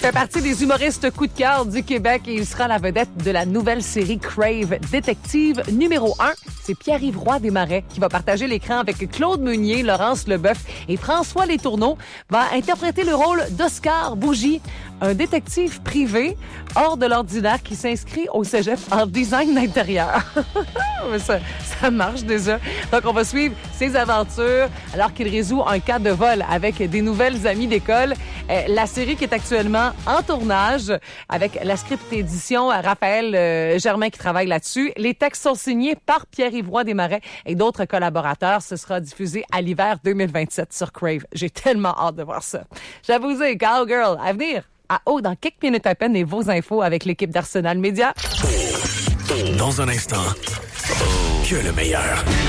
fait partie des humoristes coup de cœur du Québec et il sera la vedette de la nouvelle série Crave. Détective numéro 1, c'est Pierre-Yves Roy Desmarais qui va partager l'écran avec Claude Meunier, Laurence Leboeuf et François Letourneau, va interpréter le rôle d'Oscar Bougie, un détective privé hors de l'ordinaire qui s'inscrit au cégep en design d'intérieur. ça marche déjà. Donc, on va suivre ses aventures alors qu'il résout un cas de vol avec des nouvelles amies d'école. La série qui est actuellement en tournage avec la script édition Raphaël Germain qui travaille là-dessus. Les textes sont signés par Pierre-Yves Roy Desmarais et d'autres collaborateurs. Ce sera diffusé à l'hiver 2027 sur Crave. J'ai tellement hâte de voir ça. J'avoue, Cowgirl, à venir. Dans quelques minutes à peine et vos infos avec l'équipe d'Arsenal Média. Dans un instant, que le meilleur.